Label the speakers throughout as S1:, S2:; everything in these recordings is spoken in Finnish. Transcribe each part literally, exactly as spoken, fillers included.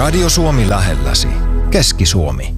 S1: Radio Suomi lähelläsi. Keski-Suomi.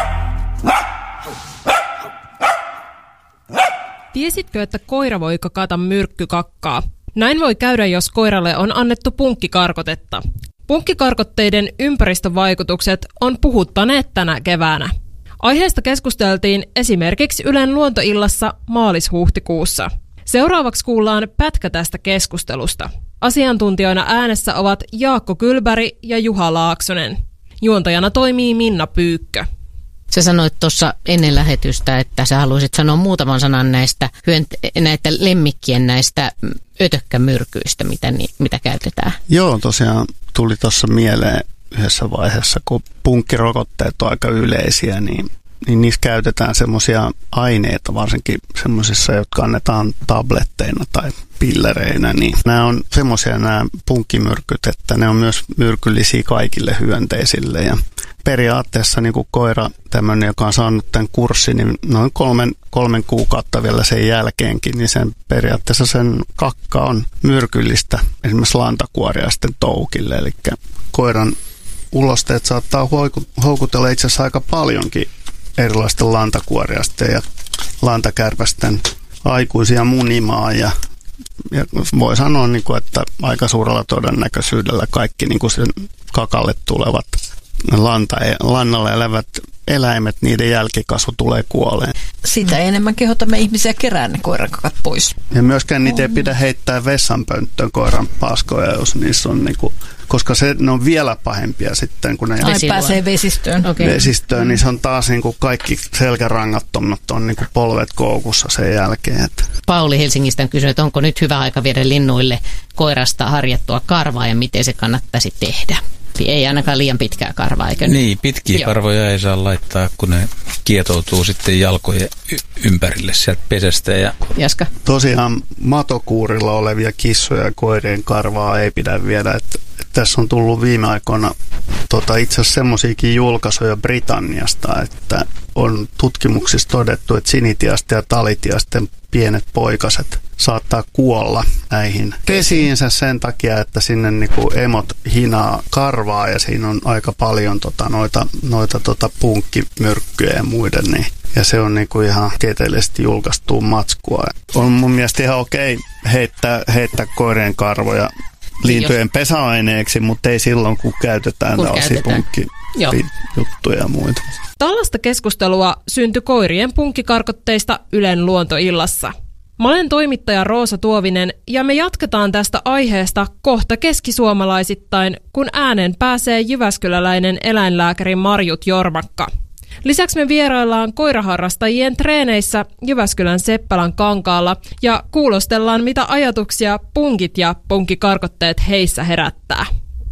S2: Tiesitkö, että koira voi kakata myrkkykakkaa? Näin voi käydä, jos koiralle on annettu punkkikarkotetta. Punkkikarkotteiden ympäristövaikutukset on puhuttaneet tänä keväänä. Aiheesta keskusteltiin esimerkiksi Ylen luontoillassa maalis-huhtikuussa. Seuraavaksi kuullaan pätkä tästä keskustelusta. Asiantuntijoina äänessä ovat Jaakko Kylbäri ja Juha Laaksonen. Juontajana toimii Minna Pyykkö.
S3: Sä sanoit tuossa ennen lähetystä, että sä haluaisit sanoa muutaman sanan näistä, näitä lemmikkien näistä ötökkämyrkyistä, mitä, mitä käytetään.
S4: Joo, tosiaan tuli tuossa mieleen yhdessä vaiheessa, kun punkkirokotteet on aika yleisiä, niin, niin niissä käytetään semmoisia aineita, varsinkin semmoisissa, jotka annetaan tabletteina tai pillereinä, niin nämä on semmoisia nämä punkkimyrkyt, että ne on myös myrkyllisiä kaikille hyönteisille ja periaatteessa niin kuin koira, tämmöinen, joka on saanut tämän kurssin, niin noin kolmen, kolmen kuukautta vielä sen jälkeenkin, niin sen periaatteessa sen kakka on myrkyllistä esimerkiksi lantakuoriaisten toukille. Eli koiran ulosteet saattaa houkutella itse asiassa aika paljonkin erilaisten lantakuoriaisten ja lantakärpästen aikuisia munimaan ja Ja voi sanoa, että aika suurella todennäköisyydellä kaikki sen kakalle tulevat lanta, lannalla elävät eläimet, niiden jälkikasvu tulee kuoleen.
S5: Sitä enemmän kehotamme ihmisiä kerään ne koirakakat pois.
S4: Ja myöskään niitä ei pidä heittää vessanpönttöön koiran paskoja, jos niissä on niinku, koska se, ne on vielä pahempia sitten, kun ne
S5: Ai pääsee vesistöön.
S4: Okay. Vesistöön, niin se on taas niinku kaikki selkärangattomat on niinku polvet koukussa sen jälkeen. Että.
S3: Pauli Helsingistä on kysynyt, että onko nyt hyvä aika viedä linnuille koirasta harjattua karvaa ja miten se kannattaisi tehdä. Ei ainakaan liian pitkää karvaa, eikö niin?
S6: Niin, pitkiä Joo. karvoja ei saa laittaa, kun ne kietoutuu sitten jalkojen y- ympärille sieltä pesästä. Ja...
S3: Jaska?
S4: Tosiaan matokuurilla olevia kissoja ja koirien karvaa ei pidä viedä. Että, että tässä on tullut viime aikoina tota, itse asiassa semmoisiakin julkaisuja Britanniasta, että on tutkimuksissa todettu, että sinitiaisten ja talitiasten pienet poikaset saattaa kuolla näihin pesiinsä sen takia, että sinne niinku emot hinaa karvaa ja siinä on aika paljon tota, noita, noita tota punkkimyrkkyjä ja muiden. Niin. Ja se on niinku ihan tieteellisesti julkaistua matskua. On mun mielestä ihan okei heittää, heittää koirien karvoja lintujen pesäaineeksi, mutta ei silloin, kun käytetään tällaisia punkkijuttuja ja muita.
S2: Tällaista keskustelua syntyi koirien punkkikarkotteista Ylen luontoillassa. Mä olen toimittaja Roosa Tuovinen ja me jatketaan tästä aiheesta kohta keskisuomalaisittain, kun ääneen pääsee jyväskyläläinen eläinlääkäri Marjut Jormakka. Lisäksi me vieraillaan koiraharrastajien treeneissä Jyväskylän Seppälän kankaalla ja kuulostellaan, mitä ajatuksia punkit ja punkkikarkotteet heissä herättää.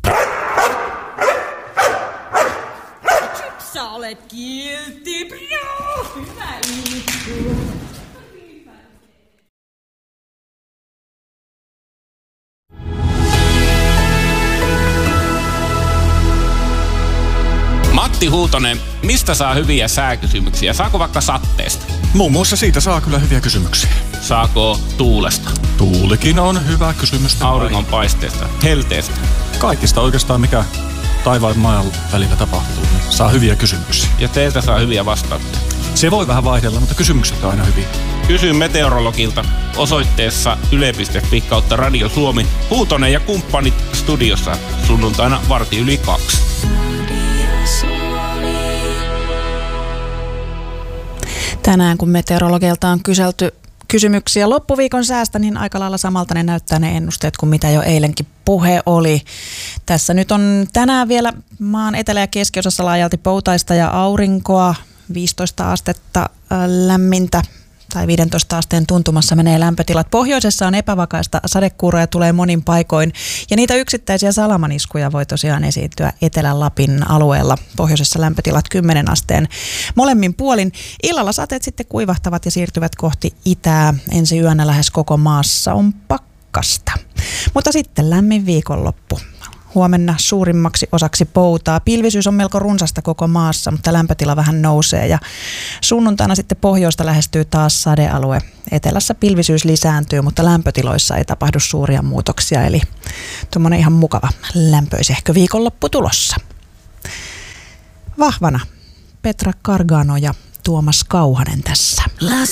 S7: Sä olet kiltti, bro! Hyvä iltu.
S8: Matti Huutonen, mistä saa hyviä sääkysymyksiä? Saako vaikka satteesta?
S9: Muun muassa siitä saa kyllä hyviä kysymyksiä.
S8: Saako tuulesta?
S9: Tuulikin on hyvä kysymys.
S8: Auringonpaisteesta? Helteestä?
S9: Kaikista oikeastaan, mikä taivaan ja maan välillä tapahtuu, niin saa hyviä kysymyksiä.
S8: Ja teiltä saa hyviä vastauksia?
S9: Se voi vähän vaihdella, mutta kysymykset on aina hyviä.
S8: Kysy meteorologilta osoitteessa yle piste fi kautta Radio Suomi. Huutonen ja kumppanit studiossa sunnuntaina varti yli kaksi.
S10: Tänään kun meteorologilta on kyselty kysymyksiä loppuviikon säästä, niin aika lailla samalta ne näyttää ne ennusteet kuin mitä jo eilenkin puhe oli. Tässä nyt on tänään vielä maan etelä- ja keskiosassa laajalti poutaista ja aurinkoa, viisitoista astetta lämmintä tai viidentoista asteen tuntumassa menee lämpötilat. Pohjoisessa on epävakaista sadekuuroja, tulee monin paikoin ja niitä yksittäisiä salamaniskuja voi tosiaan esiintyä Etelä-Lapin alueella. Pohjoisessa lämpötilat kymmenen asteen molemmin puolin. Illalla sateet sitten kuivahtavat ja siirtyvät kohti itää. Ensi yönä lähes koko maassa on pakkasta. Mutta sitten lämmin viikonloppu. Huomenna suurimmaksi osaksi poutaa. Pilvisyys on melko runsasta koko maassa, mutta lämpötila vähän nousee ja sunnuntaina sitten pohjoista lähestyy taas sadealue. Etelässä pilvisyys lisääntyy, mutta lämpötiloissa ei tapahdu suuria muutoksia, eli tuommoinen ihan mukava lämpöisehkö viikonloppu tulossa. vahvana. Petra Kargano ja Tuomas Kauhanen tässä.